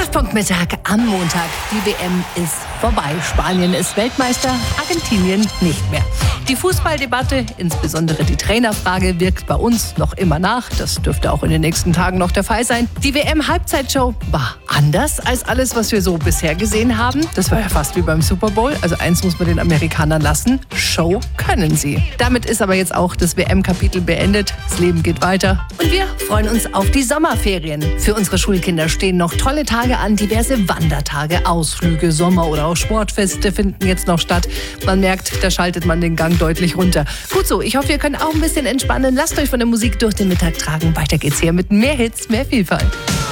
Treffpunktmittag am Montag. Die WM ist vorbei. Spanien ist Weltmeister, Argentinien nicht mehr. Die Fußballdebatte, insbesondere die Trainerfrage, wirkt bei uns noch immer nach. Das dürfte auch in den nächsten Tagen noch der Fall sein. Die WM-Halbzeitshow war anders als alles, was wir so bisher gesehen haben. Das war ja fast wie beim Super Bowl. Also eins muss man den Amerikanern lassen: Show können sie. Damit ist aber jetzt auch das WM-Kapitel beendet. Das Leben geht weiter. Und wir freuen uns auf die Sommerferien. Für unsere Schulkinder stehen noch tolle Tage an. Diverse Wandertage, Ausflüge, Sommer- oder auch Sportfeste finden jetzt noch statt. Man merkt, da schaltet man den Gang deutlich runter. Gut so, ich hoffe, ihr könnt auch ein bisschen entspannen. Lasst euch von der Musik durch den Mittag tragen. Weiter geht's hier mit mehr Hits, mehr Vielfalt.